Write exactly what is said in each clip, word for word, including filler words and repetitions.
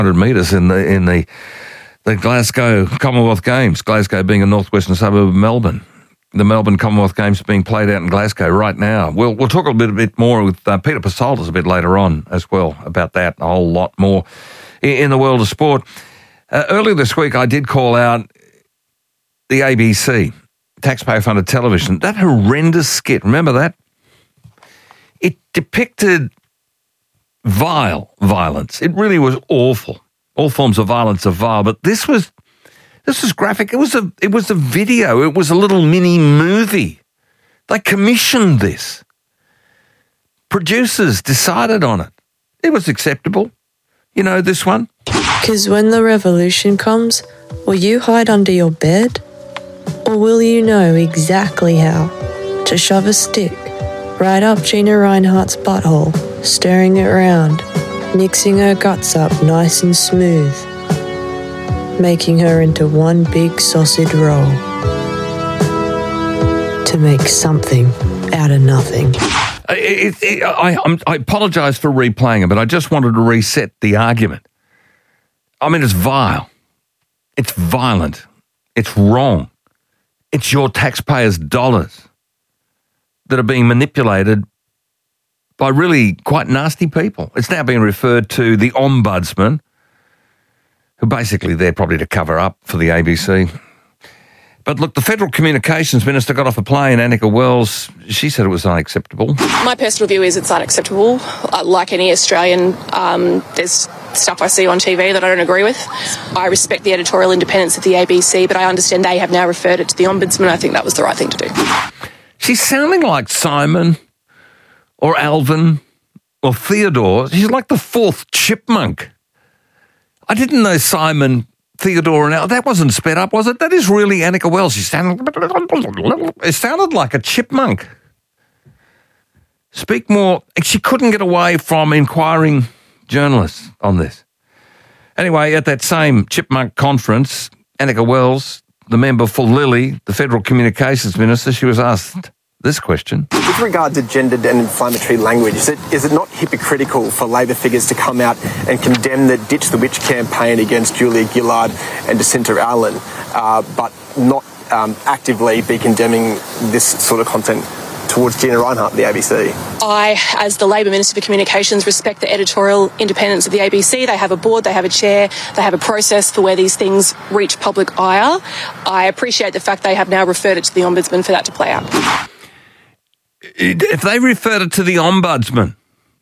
hundred metres in the in the the Glasgow Commonwealth Games. Glasgow being a northwestern suburb of Melbourne. The Melbourne Commonwealth Games are being played out in Glasgow right now. We'll we'll talk a bit a bit more with uh, Peter Pasoltis a bit later on as well about that. A whole lot more in, in the world of sport. Uh, earlier this week, I did call out the A B C, taxpayer-funded television. That horrendous skit. Remember that? It depicted vile violence. It really was awful. All forms of violence are vile, but this was this was graphic. It was a it was a video. It was a little mini movie. They commissioned this. Producers decided on it. It was acceptable. You know this one? Because when the revolution comes, will you hide under your bed? Or will you know exactly how to shove a stick right up Gina Rinehart's butthole, stirring it round, mixing her guts up nice and smooth, making her into one big sausage roll to make something out of nothing. It, it, I, I'm, I apologise for replaying it, but I just wanted to reset the argument. I mean, it's vile. It's violent. It's wrong. It's your taxpayers' dollars that are being manipulated by really quite nasty people. It's now being referred to the Ombudsman, who basically they're probably to cover up for the A B C. But look, the Federal Communications Minister got off a plane, Annika Wells. She said it was unacceptable. My personal view is it's unacceptable. Uh, like any Australian, um, there's stuff I see on T V that I don't agree with. I respect the editorial independence of the A B C, but I understand they have now referred it to the Ombudsman. I think that was the right thing to do. She's sounding like Simon or Alvin or Theodore. She's like the fourth chipmunk. I didn't know Simon, Theodore and Al. That wasn't sped up, was it? That is really Annika Wells. She sounded, it sounded like a chipmunk. Speak more. She couldn't get away from inquiring journalists on this. Anyway, at that same chipmunk conference, Annika Wells, the member for Lilly, the Federal Communications Minister, she was asked this question. With regard to gendered and inflammatory language, is it, is it not hypocritical for Labor figures to come out and condemn the Ditch the Witch campaign against Julia Gillard and Jacinta Allen, uh, but not um, actively be condemning this sort of content towards Gina Rinehart, the A B C? I, as the Labor Minister for Communications, respect the editorial independence of the A B C. They have a board, they have a chair, they have a process for where these things reach public ire. I appreciate the fact they have now referred it to the Ombudsman for that to play out. If they referred it to the Ombudsman,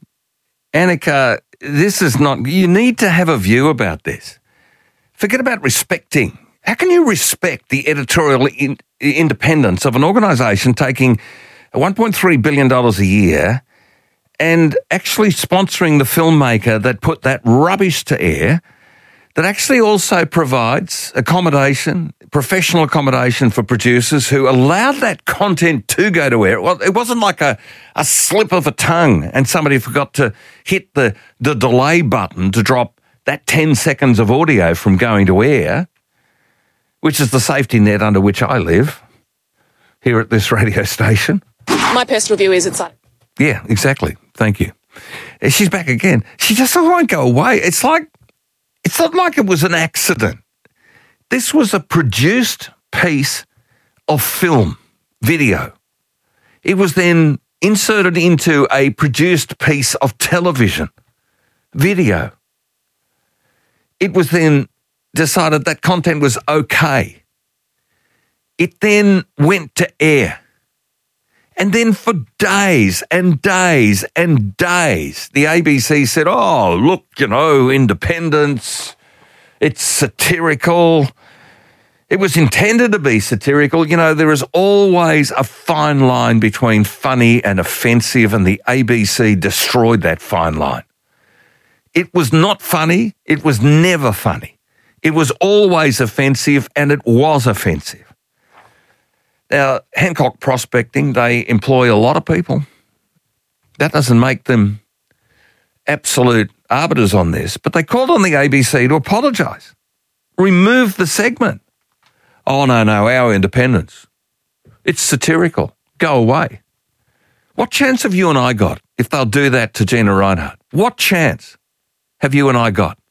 Annika, this is not, you need to have a view about this. Forget about respecting. How can you respect the editorial in, independence of an organisation taking one point three billion dollars a year and actually sponsoring the filmmaker that put that rubbish to air, that actually also provides accommodation, professional accommodation for producers who allowed that content to go to air? Well, it wasn't like a, a slip of a tongue and somebody forgot to hit the, the delay button to drop that ten seconds of audio from going to air, which is the safety net under which I live here at this radio station. My personal view is it's... Yeah, exactly. Thank you. She's back again. She just won't go away. It's like, it's not like it was an accident. This was a produced piece of film, video. It was then inserted into a produced piece of television, video. It was then decided that content was okay. It then went to air. And then for days and days and days, the A B C said, oh, look, you know, independence, it's satirical. It was intended to be satirical. You know, there is always a fine line between funny and offensive, and the A B C destroyed that fine line. It was not funny. It was never funny. It was always offensive, and it was offensive. Now, Hancock Prospecting, they employ a lot of people. That doesn't make them absolute arbiters on this, but they called on the A B C to apologise. Remove the segment. Oh, no, no, our independence. It's satirical. Go away. What chance have you and I got if they'll do that to Gina Rinehart? What chance have you and I got?